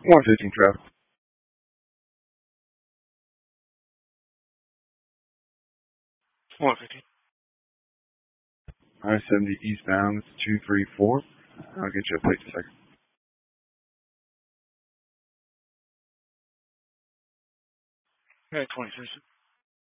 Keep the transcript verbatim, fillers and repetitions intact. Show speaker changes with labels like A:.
A: one fifteen traffic.
B: one fifteen.
A: I seventy eastbound, two three four. I'll get you a plate in a second.
B: Okay, twenty-six.